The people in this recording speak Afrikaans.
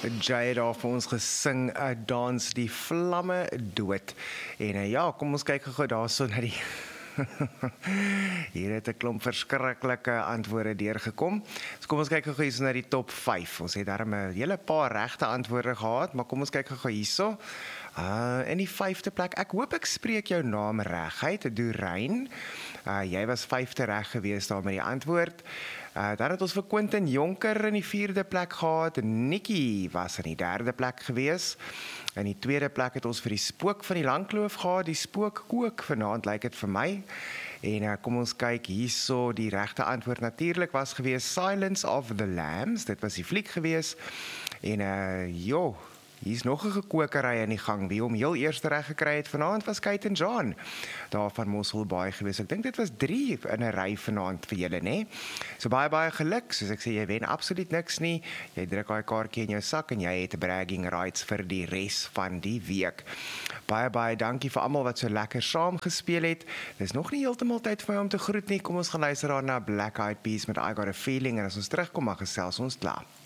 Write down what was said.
Jay het daar vir ons gesing, dans die vlamme dood. En ja, kom ons kyk gou daarso na die hier het 'n klomp verskriklike antwoorde deurgekom. So kom ons kyk gou hierso na die top 5. Ons het daar 'n hele paar regte antwoorde gehad, maar kom ons kyk gou hierso. In die 5de plek, ek hoop ek spreek jou naam reg uit, Doreen. Jy was 5de reg gewees daar met die antwoord. Dan het ons vir Quentin Jonker in die 4de plek gehad. Nikki was in die 3de plek gewees. In die 2de plek het ons vir die spook van die Langkloof gehad. Die spook kook vanaand, lyk dit vir my. En kom ons kyk hierso, die regte antwoord natuurlik was gewees Silence of the Lambs. Dit was die fliek gewees. En hier is nog 'n gekookery in die gang. Wie hom heel eerste reg gekry het vanaand was Kate en John. Daar van Mosselbaai gewees. Ek dink dit was 3 in 'n ry vanaand vir julle, né? So baie geluk. Soos ek sê, jy wen absoluut niks nie. Jy druk daai kaartjie in jou sak en jy het bragging rights vir die res van die week. Baie dankie vir almal wat so lekker saam gespeel het. Dis nog nie heeltemal tyd vir my om te groet nie. Kom ons gaan luister daar na Black Eyed Peas met I Got a Feeling en as ons terugkom, maar gesels ons klaar.